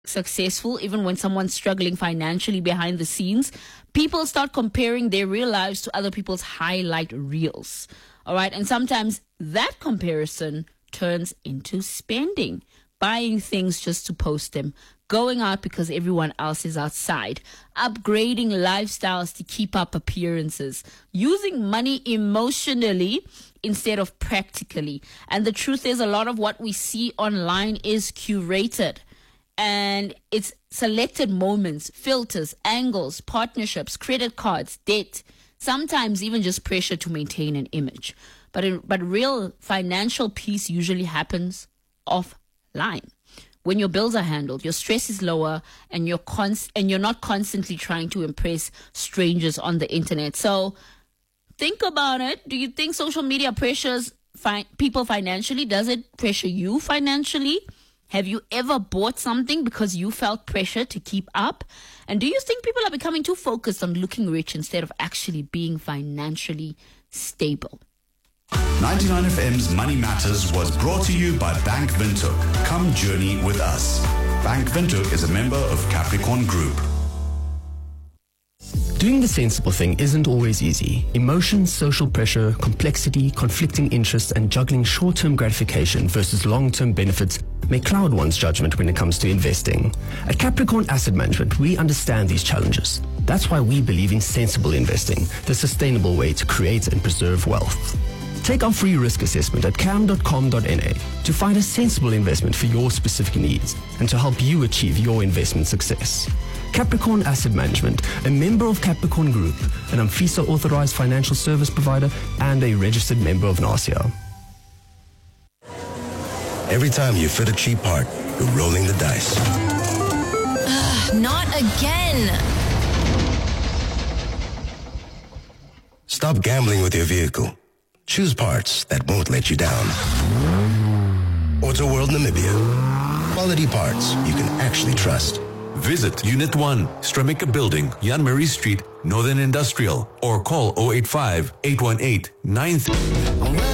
successful, even when someone's struggling financially behind the scenes, people start comparing their real lives to other people's highlight reels. All right. And sometimes that comparison turns into spending, buying things just to post them, going out because everyone else is outside, upgrading lifestyles to keep up appearances, using money emotionally instead of practically. And the truth is, a lot of what we see online is curated. And it's selected moments, filters, angles, partnerships, credit cards, debt, sometimes even just pressure to maintain an image. But real financial peace usually happens offline. When your bills are handled, your stress is lower, and you're not constantly trying to impress strangers on the internet. So think about it. Do you think social media pressures people financially? Does it pressure you financially? Have you ever bought something because you felt pressure to keep up? And do you think people are becoming too focused on looking rich instead of actually being financially stable? 99FM's Money Matters was brought to you by Bank Windhoek. Come journey with us. Bank Windhoek is a member of Capricorn Group. Doing the sensible thing isn't always easy. Emotions, social pressure, complexity, conflicting interests, and juggling short-term gratification versus long-term benefits may cloud one's judgment when it comes to investing. At Capricorn Asset Management, we understand these challenges. That's why we believe in sensible investing, the sustainable way to create and preserve wealth. Take our free risk assessment at cam.com.na to find a sensible investment for your specific needs and to help you achieve your investment success. Capricorn Asset Management, a member of Capricorn Group, an AMFISA authorized financial service provider and a registered member of NASIA. Every time you fit a cheap part, you're rolling the dice. Not again. Stop gambling with your vehicle. Choose parts that won't let you down. Auto World Namibia. Quality parts you can actually trust. Visit Unit 1, Stremica Building, Jan Marie Street, Northern Industrial, or call 085 818 93.